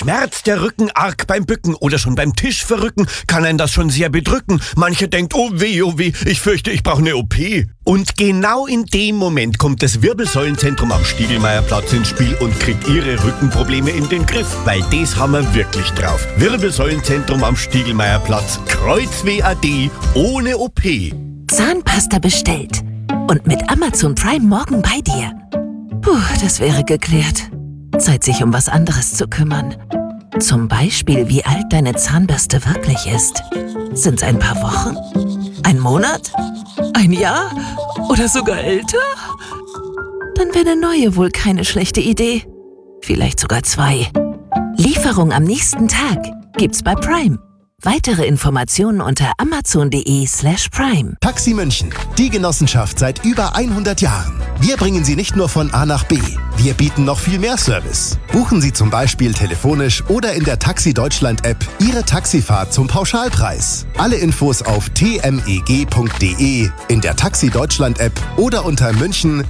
Schmerzt der Rücken arg beim Bücken oder schon beim Tisch verrücken, kann einen das schon sehr bedrücken. Mancher denkt, oh weh, ich fürchte, ich brauche eine OP. Und genau in dem Moment kommt das Wirbelsäulenzentrum am Stiegelmeierplatz ins Spiel und kriegt ihre Rückenprobleme in den Griff. Weil das haben wir wirklich drauf. Wirbelsäulenzentrum am Stiegelmeierplatz. Kreuz-WAD ohne OP. Zahnpasta bestellt. Und mit Amazon Prime morgen bei dir. Puh, das wäre geklärt. Zeit, sich um was anderes zu kümmern. Zum Beispiel, wie alt deine Zahnbürste wirklich ist. Sind's ein paar Wochen? Ein Monat? Ein Jahr? Oder sogar älter? Dann wäre eine neue wohl keine schlechte Idee. Vielleicht sogar 2. Lieferung am nächsten Tag gibt's bei Prime. Weitere Informationen unter amazon.de/prime. Taxi München, die Genossenschaft seit über 100 Jahren. Wir bringen Sie nicht nur von A nach B, wir bieten noch viel mehr Service. Buchen Sie zum Beispiel telefonisch oder in der Taxi Deutschland App Ihre Taxifahrt zum Pauschalpreis. Alle Infos auf tmeg.de, in der Taxi Deutschland App oder unter München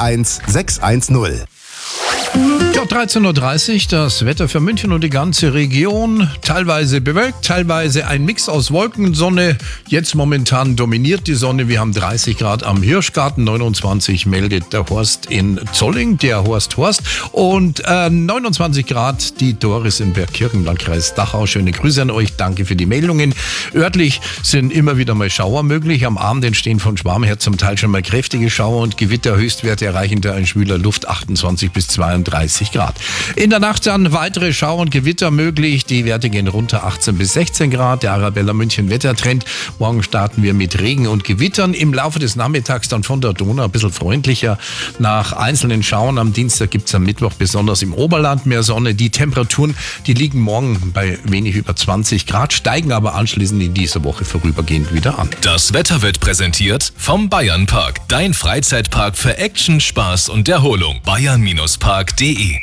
21610. Ja, 13.30 Uhr, das Wetter für München und die ganze Region. Teilweise bewölkt, teilweise ein Mix aus Wolken und Sonne. Jetzt momentan dominiert die Sonne. Wir haben 30 Grad am Hirschgarten, 29 meldet der Horst in Zolling, der Horst. Und 29 Grad die Doris in Bergkirchen, Landkreis Dachau. Schöne Grüße an euch, danke für die Meldungen. Örtlich sind immer wieder mal Schauer möglich. Am Abend entstehen von Schwarm her zum Teil schon mal kräftige Schauer und Gewitter. Höchstwerte erreichen da in schwüler Luft 28 bis 32 Grad. In der Nacht dann weitere Schauer und Gewitter möglich. Die Werte gehen runter 18 bis 16 Grad. Der Arabella München Wettertrend. Morgen starten wir mit Regen und Gewittern. Im Laufe des Nachmittags dann von der Donau ein bisschen freundlicher. Nach einzelnen Schauern am Dienstag gibt es am Mittwoch besonders im Oberland mehr Sonne. Die Temperaturen, die liegen morgen bei wenig über 20 Grad, steigen aber anschließend in dieser Woche vorübergehend wieder an. Das Wetter wird präsentiert vom Bayernpark. Dein Freizeitpark für Action, Spaß und Erholung. bayern-park.de.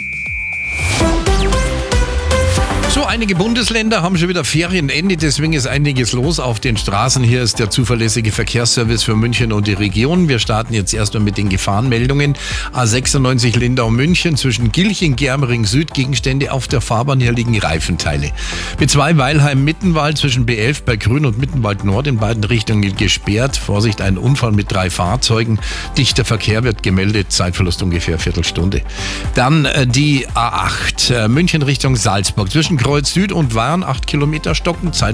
So, einige Bundesländer haben schon wieder Ferienende, deswegen ist einiges los auf den Straßen. Hier ist der zuverlässige Verkehrsservice für München und die Region. Wir starten jetzt erstmal mit den Gefahrenmeldungen. A96 Lindau-München zwischen Gilching, Germering Süd, Gegenstände auf der Fahrbahn, hier liegen Reifenteile. B2 Weilheim-Mittenwald zwischen B11 bei Grün und Mittenwald Nord in beiden Richtungen gesperrt. Vorsicht, ein Unfall mit 3 Fahrzeugen. Dichter Verkehr wird gemeldet, Zeitverlust ungefähr Viertelstunde. Dann die A8 München Richtung Salzburg zwischen Kreuz Süd und Wahn 8 Kilometer stocken, Zeit